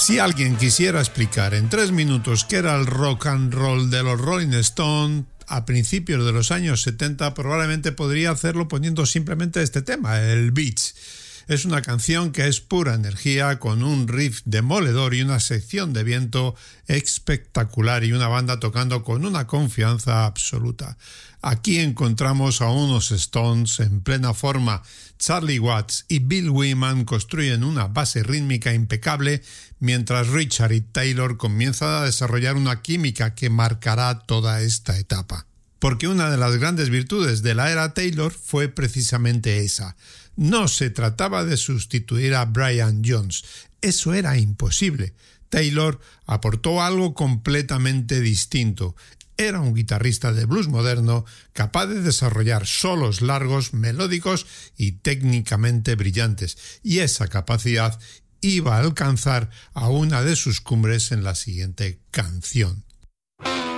Si alguien quisiera explicar en 3 minutos qué era el rock and roll de los Rolling Stones a principios de los años 70, probablemente podría hacerlo poniendo simplemente este tema, el Beach. Es una canción que es pura energía, con un riff demoledor y una sección de viento espectacular y una banda tocando con una confianza absoluta. Aquí encontramos a unos Stones en plena forma. Charlie Watts y Bill Wyman construyen una base rítmica impecable, mientras Richard y Taylor comienzan a desarrollar una química que marcará toda esta etapa. Porque una de las grandes virtudes de la era Taylor fue precisamente esa. No se trataba de sustituir a Brian Jones, eso era imposible. Taylor aportó algo completamente distinto. Era un guitarrista de blues moderno capaz de desarrollar solos largos, melódicos y técnicamente brillantes, y esa capacidad iba a alcanzar a una de sus cumbres en la siguiente canción.